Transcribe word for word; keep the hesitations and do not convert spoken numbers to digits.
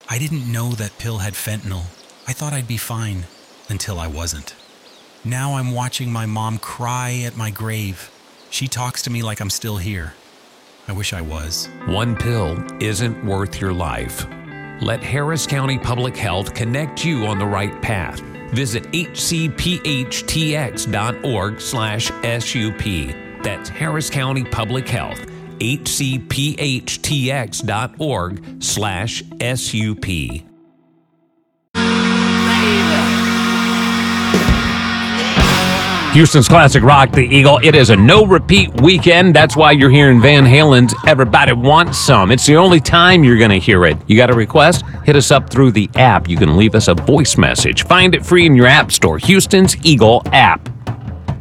I didn't know that pill had fentanyl. I thought I'd be fine, until I wasn't. Now I'm watching my mom cry at my grave. She talks to me like I'm still here. I wish I was. One pill isn't worth your life. Let Harris County Public Health connect you on the right path. Visit h c p h t x dot org slash S U P. That's Harris County Public Health, h c p h t x dot org slash S U P. Houston's classic rock, The Eagle. It is a no-repeat weekend. That's why you're hearing Van Halen's Everybody Wants Some. It's the only time you're going to hear it. You got a request? Hit us up through the app. You can leave us a voice message. Find it free in your app store. Houston's Eagle app.